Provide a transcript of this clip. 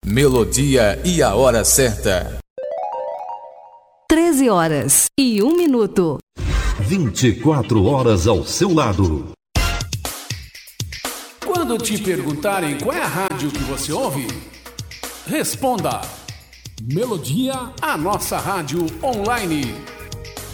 Melodia e a hora certa. 13h01. 24 horas ao seu lado. Quando te perguntarem qual é a rádio que você ouve, responda: Melodia, a nossa rádio online.